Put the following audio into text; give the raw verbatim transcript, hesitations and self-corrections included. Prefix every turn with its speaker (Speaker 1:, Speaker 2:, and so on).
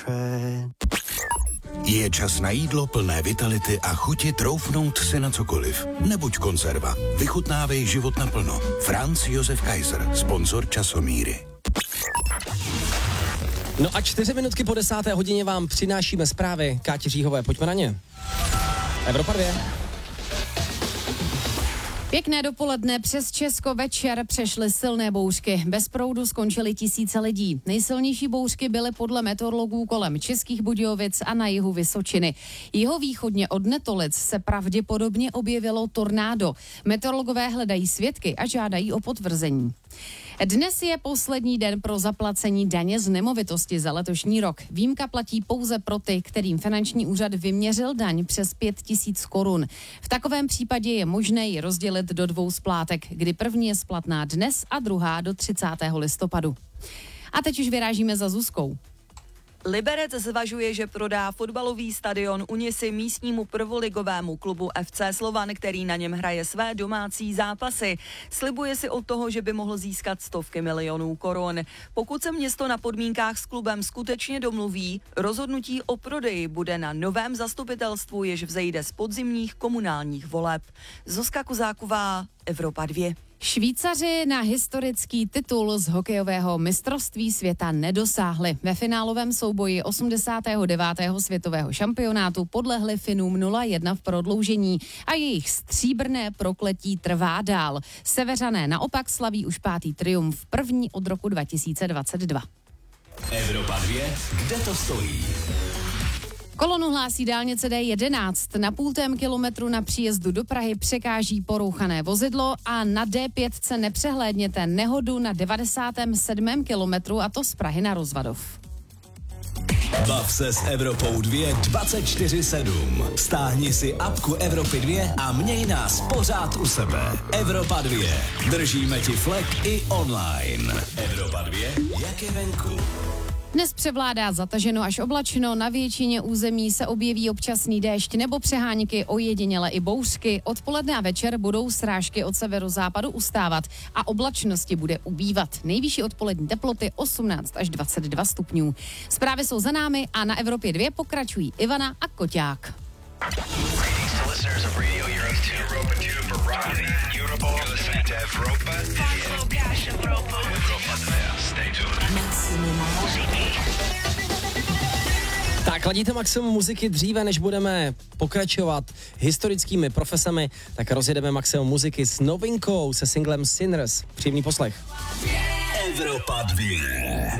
Speaker 1: Je čas na jídlo plné vitality a chuti troufnout si na cokoliv. Nebuď konzerva. Vychutnávej život naplno. Franz Josef Kaiser, sponzor Časomíry.
Speaker 2: No a čtyři minutky po desáté hodině vám přinášíme zprávy. Káti Říhové, pojďme na ně. Evropa dvě.
Speaker 3: Pěkné dopoledne, přes Česko večer přešly silné bouřky. Bez proudu skončily tisíce lidí. Nejsilnější bouřky byly podle meteorologů kolem Českých Budějovic a na jihu Vysočiny. Jihovýchodně od Netolic se pravděpodobně objevilo tornádo. Meteorologové hledají svědky a žádají o potvrzení. Dnes je poslední den pro zaplacení daně z nemovitosti za letošní rok. Výjimka platí pouze pro ty, kterým finanční úřad vyměřil daň přes pět tisíc korun. V takovém případě je možné ji rozdělit do dvou splátek, kdy první je splatná dnes a druhá do třicátého listopadu. A teď už vyrážíme za Zuzkou.
Speaker 4: Liberec zvažuje, že prodá fotbalový stadion Unisy místnímu prvoligovému klubu F C Slovan, který na něm hraje své domácí zápasy. Slibuje si od toho, že by mohl získat stovky milionů korun. Pokud se město na podmínkách s klubem skutečně domluví, rozhodnutí o prodeji bude na novém zastupitelstvu, jež vzejde z podzimních komunálních voleb. Zuzka Kozáková, Evropa dvě.
Speaker 3: Švýcaři na historický titul z hokejového mistrovství světa nedosáhli. Ve finálovém souboji osmdesátého devátého světového šampionátu podlehli Finům nula jedna v prodloužení a jejich stříbrné prokletí trvá dál. Seveřané naopak slaví už pátý triumf, první od roku dva tisíce dvacet dva.
Speaker 5: Evropa dvě, kde to stojí?
Speaker 3: Kolonu hlásí dálnice D jedenáct. Na půltém kilometru na příjezdu do Prahy překáží porouchané vozidlo a na D pět nepřehlédněte nehodu na devadesátém sedmém kilometru, a to z Prahy na Rozvadov.
Speaker 5: Bav se s Evropou dvě dvacet čtyři sedm. Stáhni si apku Evropy dvě a měj nás pořád u sebe. Evropa dvě. Držíme ti flek i online. Evropa dvě, jak je venku.
Speaker 3: Dnes převládá zataženo až oblačno, na většině území se objeví občasný déšť nebo přehánky, ojediněle i bouřky. Odpoledne a večer budou srážky od severozápadu ustávat a oblačnosti bude ubývat. Nejvyšší odpolední teploty osmnáct až dvacet dva stupňů. Zprávy jsou za námi a na Evropě dvě pokračují Ivana a Koťák.
Speaker 2: Tak, ladíte maximum muziky dříve, než budeme pokračovat historickými profesemi, tak rozjedeme maximum muziky s novinkou, se singlem Sinners. Příjemný poslech.
Speaker 5: Evropa dvě.